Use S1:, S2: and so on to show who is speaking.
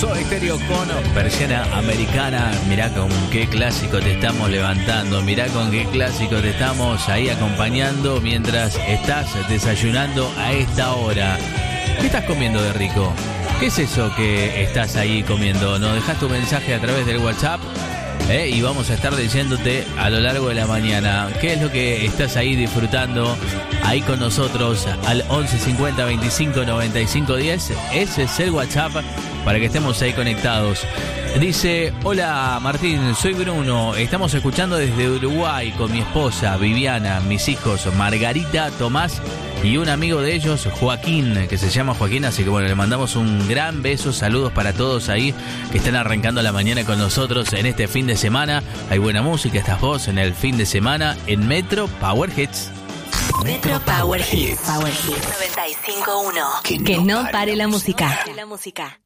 S1: Soda Stereo con Persiana Americana. Mirá con qué clásico te estamos levantando, mirá con qué clásico te estamos ahí acompañando mientras estás desayunando a esta hora. ¿Qué estás comiendo de rico? ¿Qué es eso que estás ahí comiendo? Nos dejás tu mensaje a través del WhatsApp y vamos a estar diciéndote a lo largo de la mañana qué es lo que estás ahí disfrutando ahí con nosotros al 11 50 25 95 10. Ese es el WhatsApp para que estemos ahí conectados. Dice: hola Martín, soy Bruno, estamos escuchando desde Uruguay con mi esposa Viviana, mis hijos Margarita, Tomás y un amigo de ellos, Joaquín, que se llama Joaquín, así que bueno, le mandamos un gran beso, saludos para todos ahí que están arrancando la mañana con nosotros en este fin de semana. Hay buena música, estás vos en el fin de semana en Metro Power Hits.
S2: Metro Power Hits. Power Hits 95.1. Que no pare la música.